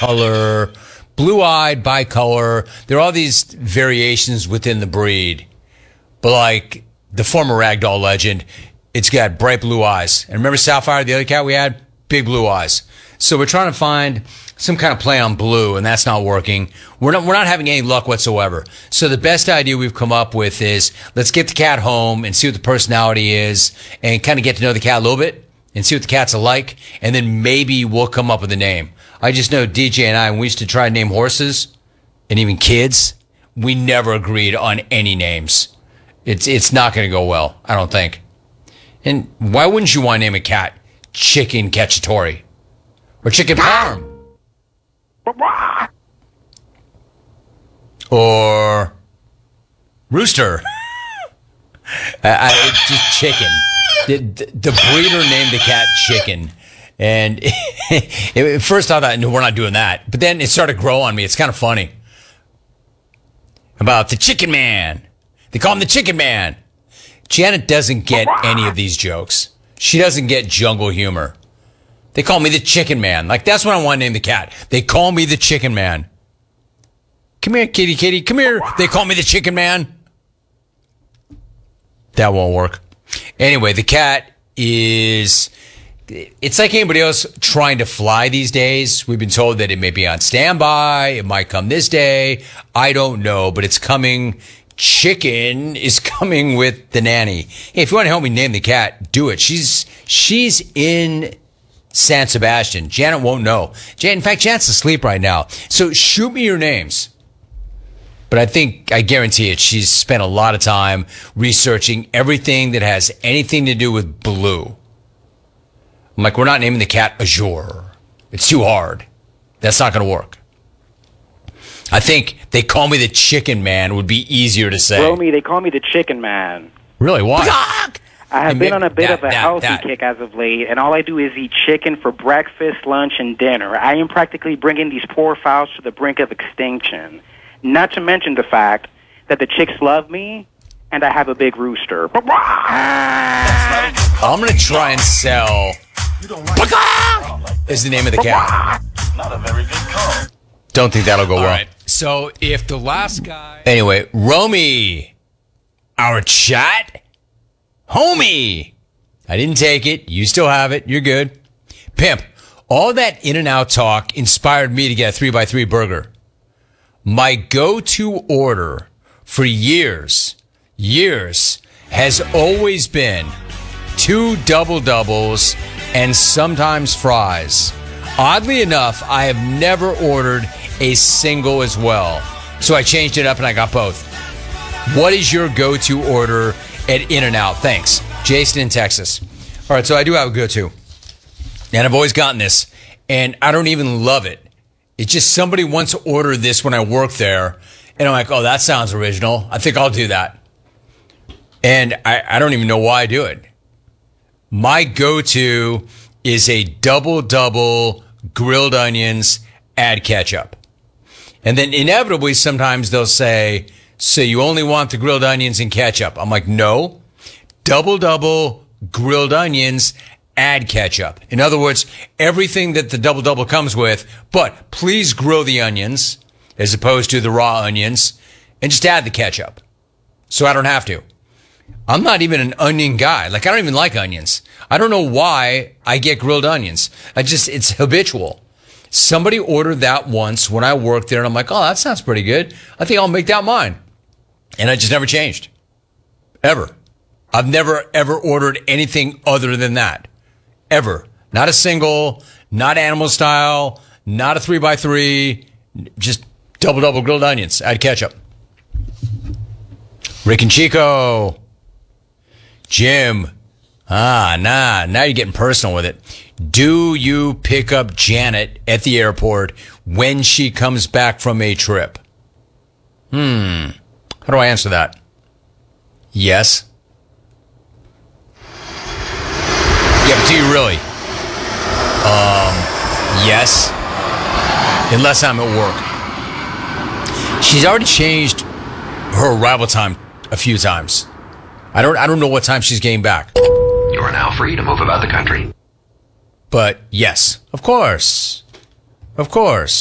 color, blue-eyed, bicolor. There are all these variations within the breed. But like the former ragdoll legend, it's got bright blue eyes. And remember Sapphire, the other cat we had? Big blue eyes. So we're trying to find some kind of play on blue, and that's not working. We're not having any luck whatsoever. So the best idea we've come up with is let's get the cat home and see what the personality is and kind of get to know the cat a little bit and see what the cat's alike, and then maybe we'll come up with a name. I just know DJ and I, when we used to try to name horses and even kids, we never agreed on any names. It's not going to go well, I don't think. And why wouldn't you want to name a cat Chicken Cacciatore or Chicken Parm? Or Rooster. Just Chicken. The breeder named the cat Chicken. And at first I thought, no, we're not doing that. But then it started to grow on me. It's kind of funny. About the Chicken Man. They call him the Chicken Man. Janet doesn't get any of these jokes. She doesn't get jungle humor. They call me the Chicken Man. Like, that's what I want to name the cat. They call me the Chicken Man. Come here, kitty, kitty. Come here. They call me the Chicken Man. That won't work. Anyway, the cat is... It's like anybody else trying to fly these days. We've been told that it may be on standby. It might come this day. I don't know, but it's coming. Chicken is coming with the nanny. Hey, if you want to help me name the cat, do it. She's in San Sebastian. Janet won't know. In fact, Janet's asleep right now. So shoot me your names. But I guarantee it, she's spent a lot of time researching everything that has anything to do with blue. I'm like, we're not naming the cat Azure. It's too hard. That's not going to work. I think they call me the Chicken Man would be easier to say. Romy, they call me the Chicken Man. Really? Why? I have been on a bit of a healthy kick as of late, and all I do is eat chicken for breakfast, lunch, and dinner. I am practically bringing these poor fowls to the brink of extinction. Not to mention the fact that the chicks love me, and I have a big rooster. I'm going to try and sell... is the name of the cat. Not a very good call. Don't think that'll go well. All right. So if the last guy... Anyway, Romy, our chat homie. I didn't take it. You still have it. You're good. Pimp, all that In-N-Out talk inspired me to get a 3x3 burger. My go-to order for years has always been 2 double-doubles and sometimes fries. Oddly enough, I have never ordered a single as well. So I changed it up and I got both. What is your go-to order at In-N-Out? Thanks. Jason in Texas. All right, so I do have a go-to. And I've always gotten this. And I don't even love it. It's just somebody once ordered this when I worked there. And I'm like, oh, that sounds original. I think I'll do that. And I don't even know why I do it. My go-to is a double-double grilled onions, add ketchup. And then inevitably, sometimes they'll say, so you only want the grilled onions and ketchup. I'm like, no. Double-double grilled onions, add ketchup. In other words, everything that the double-double comes with, but please grill the onions as opposed to the raw onions and just add the ketchup. So I don't have to. I'm not even an onion guy. Like, I don't even like onions. I don't know why I get grilled onions. It's habitual. Somebody ordered that once when I worked there, and I'm like, oh, that sounds pretty good. I think I'll make that mine. And I just never changed. Ever. I've never, ever ordered anything other than that. Ever. Not a single, not animal style, not a 3x3, just double-double grilled onions. Add ketchup. Rick and Chico. Jim. Now you're getting personal with it. Do you pick up Janet at the airport when she comes back from a trip? How do I answer that? Yes. Yeah, but do you really? Yes. Unless I'm at work. She's already changed her arrival time a few times. I don't know what time she's getting back. You are now free to move about the country. But yes, of course. Of course.